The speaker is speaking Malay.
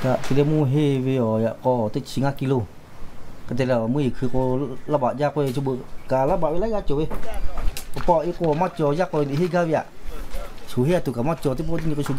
Tak kita mu he we ya ko te singa kilo. Kata lah muคือko labak jak we cuba. Ka labak we la cuba. Pok iko macho jak ko di higa ya. Suhi tu ka macho tu pun ni ko